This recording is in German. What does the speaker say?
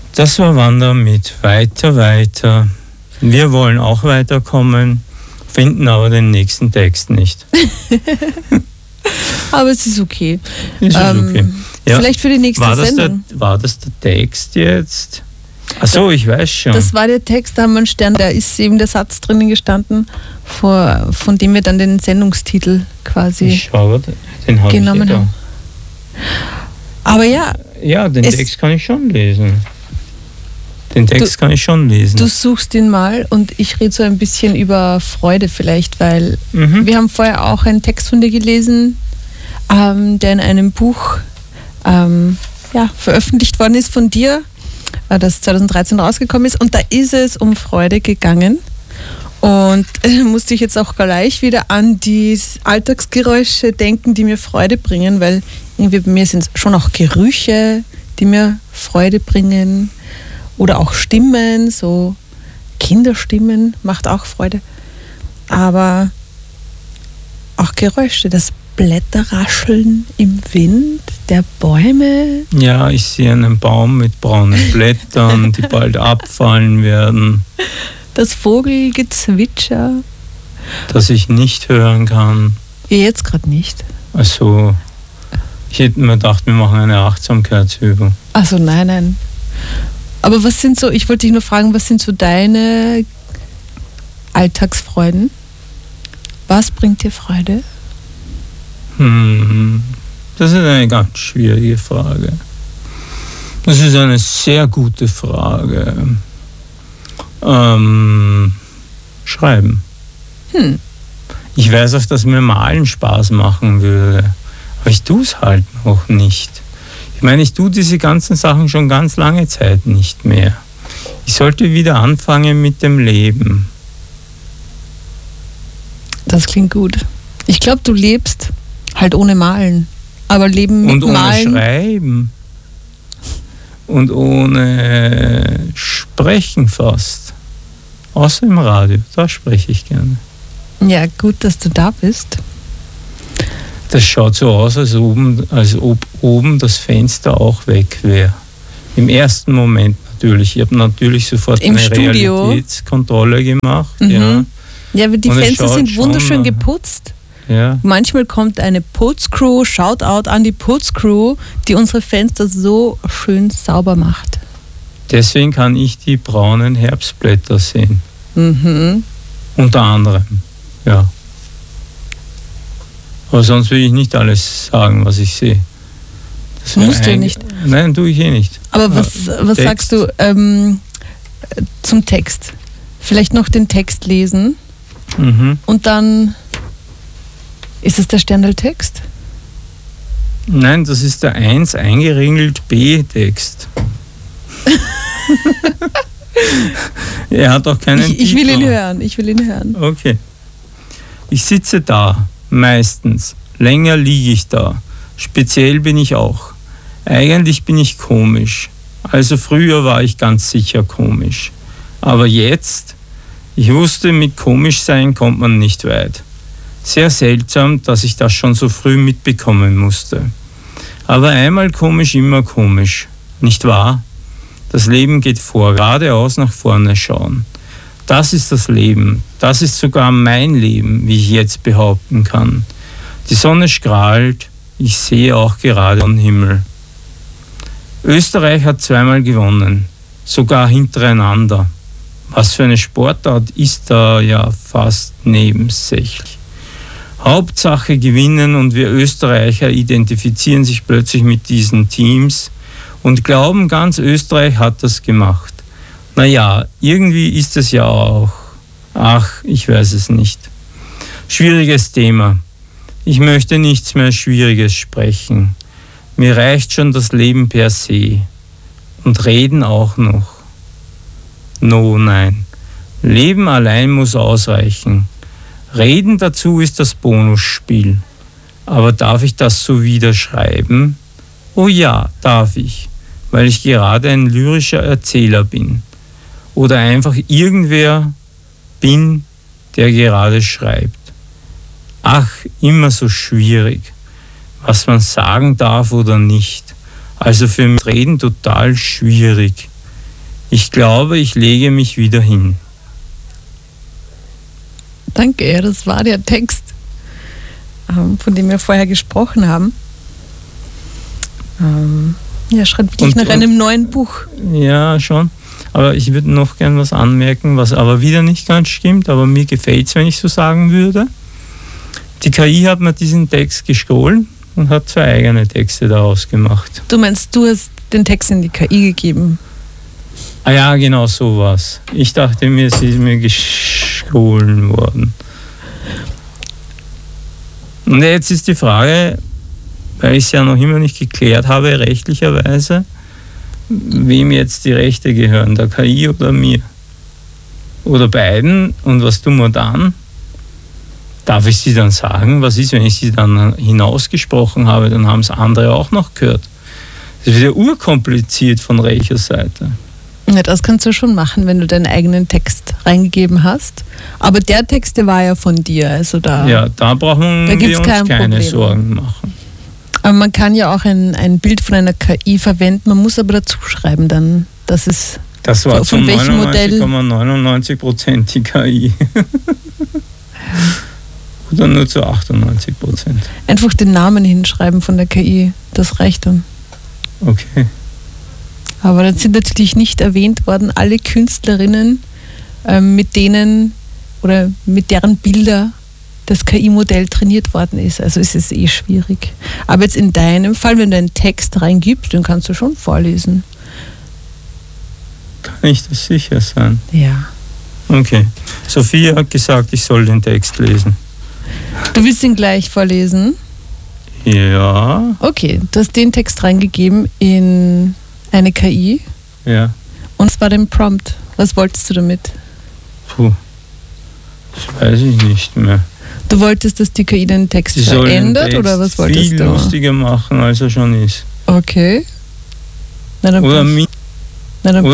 Das war Wandern mit Weiter, weiter. Wir wollen auch weiterkommen, finden aber den nächsten Text nicht. Aber es ist okay. Ist okay. Ja. Vielleicht für die nächste Sendung. War das der Text jetzt? Ach so, ich weiß schon. Das war der Text, da haben wir einen Stern, da ist eben der Satz drinnen gestanden, von dem wir dann den Sendungstitel quasi ich schaue, den habe genommen ich haben. Aber ja. Ja, den Text kann ich schon lesen. Du suchst ihn mal und ich rede so ein bisschen über Freude vielleicht, weil wir haben vorher auch einen Text von dir gelesen, der in einem Buch veröffentlicht worden ist von dir, das 2013 rausgekommen ist, und da ist es um Freude gegangen. Und musste ich jetzt auch gleich wieder an die Alltagsgeräusche denken, die mir Freude bringen, weil irgendwie bei mir sind es schon auch Gerüche, die mir Freude bringen. Oder auch Stimmen, so Kinderstimmen, macht auch Freude. Aber auch Geräusche, das Blätterrascheln im Wind der Bäume. Ja, ich sehe einen Baum mit braunen Blättern, die bald abfallen werden. Das Vogelgezwitscher. Das ich nicht hören kann. Jetzt gerade nicht. Also, ich hätte mir gedacht, wir machen eine Achtsamkeitsübung. Also nein. Aber was sind so, ich wollte dich nur fragen, was sind so deine Alltagsfreuden? Was bringt dir Freude? Das ist eine ganz schwierige Frage. Das ist eine sehr gute Frage. Schreiben. Ich weiß auch, dass mir Malen Spaß machen würde, aber ich tue es halt noch nicht. Ich meine, ich tue diese ganzen Sachen schon ganz lange Zeit nicht mehr. Ich sollte wieder anfangen mit dem Leben. Das klingt gut. Ich glaube, du lebst halt ohne Malen, aber Leben mit Malen. Und ohne Schreiben. Und ohne Sprechen fast. Außer im Radio, da spreche ich gerne. Ja, gut, dass du da bist. Das schaut so aus, als ob oben das Fenster auch weg wäre. Im ersten Moment natürlich. Ich habe natürlich sofort eine Realitätskontrolle gemacht. Ja, aber die Fenster sind wunderschön geputzt. Ja. Manchmal kommt eine Putzcrew, Shoutout an die Putzcrew, die unsere Fenster so schön sauber macht. Deswegen kann ich die braunen Herbstblätter sehen. Unter anderem, ja. Aber sonst will ich nicht alles sagen, was ich sehe. Musst du nicht. Nein, tue ich eh nicht. Aber was sagst du zum Text? Vielleicht noch den Text lesen und dann ist es der Sterndl-Text? Nein, das ist der 1 eingeringelt B-Text. Er hat auch keinen Titel. Ich will ihn hören. Okay. Ich sitze da, meistens. Länger liege ich da. Speziell bin ich auch. Eigentlich bin ich komisch. Also früher war ich ganz sicher komisch. Aber jetzt, ich wusste, mit komisch sein kommt man nicht weit. Sehr seltsam, dass ich das schon so früh mitbekommen musste. Aber einmal komisch, immer komisch. Nicht wahr? Das Leben geht vor, geradeaus nach vorne schauen. Das ist das Leben. Das ist sogar mein Leben, wie ich jetzt behaupten kann. Die Sonne strahlt, ich sehe auch gerade den Himmel. Österreich hat zweimal gewonnen, sogar hintereinander. Was für eine Sportart ist da ja fast nebensächlich. Hauptsache gewinnen und wir Österreicher identifizieren sich plötzlich mit diesen Teams und glauben, ganz Österreich hat das gemacht. Naja, irgendwie ist es ja auch. Ach, ich weiß es nicht. Schwieriges Thema. Ich möchte nichts mehr Schwieriges sprechen. Mir reicht schon das Leben per se. Und reden auch noch. Nein. Leben allein muss ausreichen. Reden dazu ist das Bonusspiel. Aber darf ich das so wieder schreiben? Oh ja, darf ich, weil ich gerade ein lyrischer Erzähler bin. Oder einfach irgendwer bin, der gerade schreibt. Ach, immer so schwierig, was man sagen darf oder nicht. Also für mich Reden total schwierig. Ich glaube, ich lege mich wieder hin. Danke, ja, das war der Text, von dem wir vorher gesprochen haben. Ja, schreit wirklich nach einem neuen Buch. Ja, schon. Aber ich würde noch gern was anmerken, was aber wieder nicht ganz stimmt, aber mir gefällt es, wenn ich so sagen würde. Die KI hat mir diesen Text gestohlen und hat 2 eigene Texte daraus gemacht. Du meinst, du hast den Text in die KI gegeben? Ah ja, genau sowas. Ich dachte mir, es ist mir gestohlen worden. Und jetzt ist die Frage, weil ich es ja noch immer nicht geklärt habe, rechtlicherweise, wem jetzt die Rechte gehören, der KI oder mir? Oder beiden? Und was tun wir dann? Darf ich sie dann sagen? Was ist, wenn ich sie dann hinausgesprochen habe? Dann haben es andere auch noch gehört. Das ist wieder urkompliziert von welcher Seite. Ja, das kannst du schon machen, wenn du deinen eigenen Text reingegeben hast. Aber der Text, der war ja von dir. Also da brauchen wir uns keine Sorgen machen. Aber man kann ja auch ein Bild von einer KI verwenden. Man muss aber dazu schreiben dann, dass es das war von welchem Modell. 99,99% die KI. Oder nur zu 98%. Einfach den Namen hinschreiben von der KI. Das reicht dann. Okay. Aber dann sind natürlich nicht erwähnt worden alle Künstlerinnen, mit denen oder mit deren Bilder das KI-Modell trainiert worden ist. Also ist es schwierig. Aber jetzt in deinem Fall, wenn du einen Text reingibst, den kannst du schon vorlesen. Kann ich das sicher sein? Ja. Okay. Sophia hat gesagt, ich soll den Text lesen. Du willst ihn gleich vorlesen? Ja. Okay, du hast den Text reingegeben in eine KI. Ja. Und es war dein Prompt. Was wolltest du damit? Puh, das weiß ich nicht mehr. Du wolltest, dass die KI den Text verändert oder was wolltest du? Viel lustiger machen, als er schon ist. Okay. Na, dann Oder